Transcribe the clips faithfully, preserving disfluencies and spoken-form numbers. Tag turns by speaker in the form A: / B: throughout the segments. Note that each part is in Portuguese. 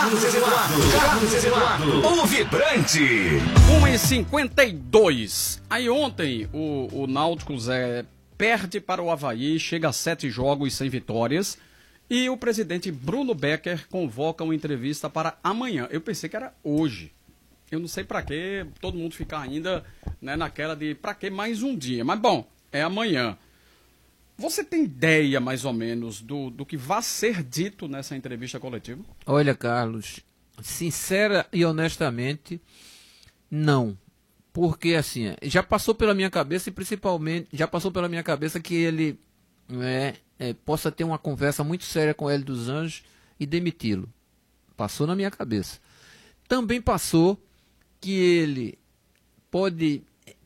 A: Carlos Eduardo, Carlos Eduardo, o vibrante.
B: uma e cinquenta e dois. Aí ontem o, o Náutico Zé perde para o Avaí, chega a sete jogos sem vitórias. E o presidente Bruno Becker convoca uma entrevista para amanhã. Eu pensei que era hoje. Eu não sei para que todo mundo ficar ainda, né, naquela de para que mais um dia. Mas bom, é amanhã. Você tem ideia, mais ou menos, do, do que vai ser dito nessa entrevista coletiva?
C: Olha, Carlos, sincera e honestamente, não. Porque, assim, já passou pela minha cabeça e, principalmente, já passou pela minha cabeça que ele é, é, possa ter uma conversa muito séria com o Hélio dos Anjos e demiti-lo. Passou na minha cabeça. Também passou que ele pode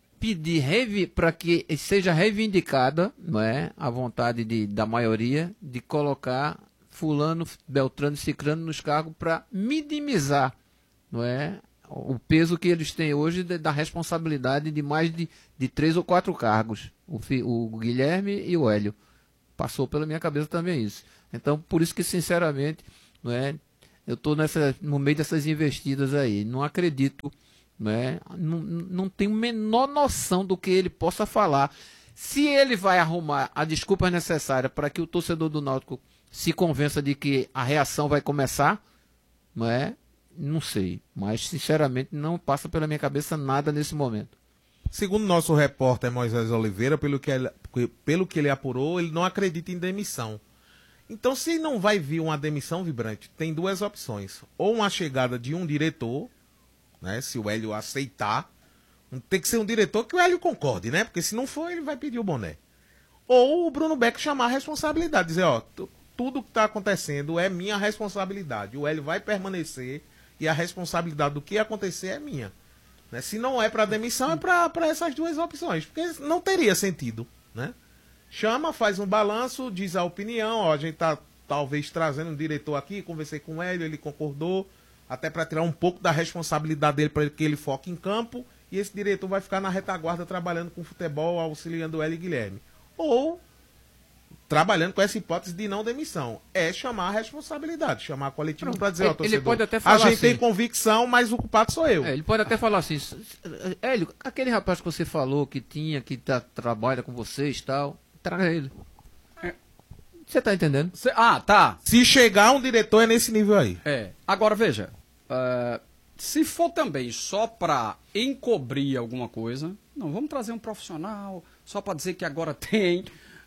C: pedir para que seja reivindicada, não é, a vontade de, da maioria de colocar fulano, beltrano e cicrano nos cargos para minimizar, não é, o peso que eles têm hoje de, da responsabilidade de mais de, de três ou quatro cargos, o, o Guilherme e o Hélio. Passou pela minha cabeça também isso. Então, por isso que, sinceramente, não é, eu estou no meio dessas investidas aí. Não acredito, né? Não, não tenho a menor noção do que ele possa falar. Se ele vai arrumar a desculpa necessária para que o torcedor do Náutico se convença de que a reação vai começar, não é? Não sei. Mas, sinceramente, não passa pela minha cabeça nada nesse momento.
D: Segundo nosso repórter Moisés Oliveira, pelo que ele, pelo que ele apurou, ele não acredita em demissão. Então, se não vai vir uma demissão, Vibrante, tem duas opções. Ou uma chegada de um diretor, né, se o Hélio aceitar, tem que ser um diretor que o Hélio concorde, né? Porque se não for, ele vai pedir o boné. Ou o Bruno Becker chamar a responsabilidade, dizer, ó, tudo que está acontecendo é minha responsabilidade. O Hélio vai permanecer e a responsabilidade do que acontecer é minha. Né? Se não é para demissão, é para essas duas opções, porque não teria sentido, né? Chama, faz um balanço, diz a opinião, ó, a gente tá talvez trazendo um diretor aqui, conversei com o Hélio, ele concordou, até para tirar um pouco da responsabilidade dele, para que ele foque em campo, e esse diretor vai ficar na retaguarda trabalhando com futebol, auxiliando o Hélio e Guilherme. Ou trabalhando com essa hipótese de não demissão. É chamar a responsabilidade, chamar a coletiva para dizer, ó, torcedor,
C: ele pode até falar
D: a gente
C: assim,
D: tem convicção, mas o culpado sou eu.
C: É, ele pode até falar assim, Hélio, aquele rapaz que você falou que tinha, que tá, trabalha com vocês e tal, traga ele. Você tá entendendo?
B: Cê, ah, tá.
D: Se chegar um diretor é nesse nível aí.
B: É. Agora, veja, uh, se for também só para encobrir alguma coisa, não, vamos trazer um profissional só para dizer que agora tem.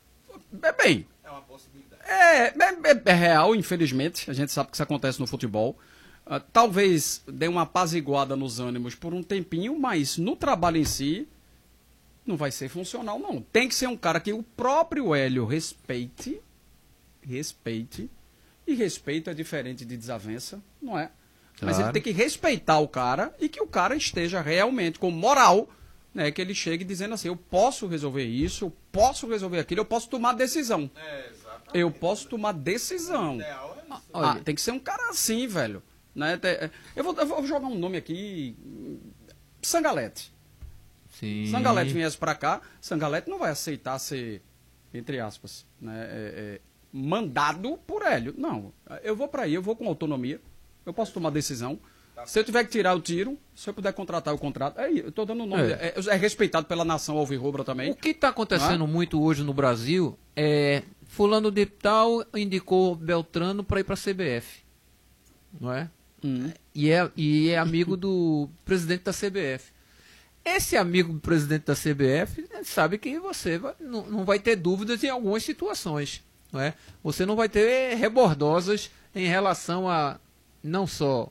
B: É bem.
D: É uma possibilidade.
B: É, é, é real, infelizmente. A gente sabe que isso acontece no futebol. Uh, talvez dê uma apaziguada nos ânimos por um tempinho, mas no trabalho em si não vai ser funcional, não. Tem que ser um cara que o próprio Hélio respeite. Respeite. E respeito é diferente de desavença, não é? Mas
C: Claro.
B: ele tem que respeitar o cara e que o cara esteja realmente com moral, né? Que ele chegue dizendo assim, eu posso resolver isso, eu posso resolver aquilo, eu posso tomar decisão.
D: É, exatamente.
B: Eu posso tomar decisão.
D: O ideal é isso.
B: Ah, tem que ser um cara assim, velho. Né? Eu, vou, eu vou jogar um nome aqui. Sangalete.
C: Sim.
B: Sangalete viesse pra cá, Sangalete não vai aceitar ser, entre aspas, né, é, é, mandado por Hélio. Não, eu vou pra aí, eu vou com autonomia, eu posso tomar decisão. Se eu tiver que tirar o tiro, se eu puder contratar o contrato, é, eu tô dando o nome, é, é, é respeitado pela nação alvirrubra também.
C: O que está acontecendo muito hoje no Brasil é fulano de tal indicou Beltrano para ir para a C B F, não é?
B: Hum.
C: E é, e é amigo do presidente da C B F. Esse amigo do presidente da C B F sabe que você vai, não, não vai ter dúvidas em algumas situações, não é? Você não vai ter rebordosas em relação a não só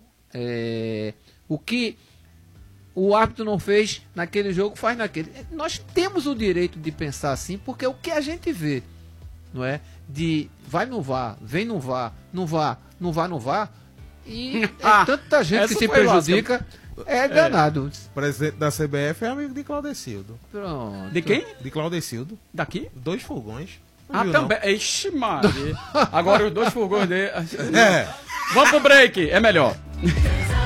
C: é, o que o árbitro não fez naquele jogo, faz naquele. Nós temos o direito de pensar assim, porque é o que a gente vê, não é? De vai no V A R, vem no V A R, não vá, não vá, não vá. E
B: Ah,
C: é tanta gente que
B: essa
C: se
B: foi
C: prejudica, é danado.
D: O presidente da C B F é amigo de Claudecildo.
C: Pronto.
B: De quem?
D: De Claudecildo.
B: Daqui?
D: Dois fogões. Não
B: Ah,
D: viu,
B: também. Ixi, Maria. Agora os dois furgões dele.
D: É.
B: Vamos pro break, é melhor.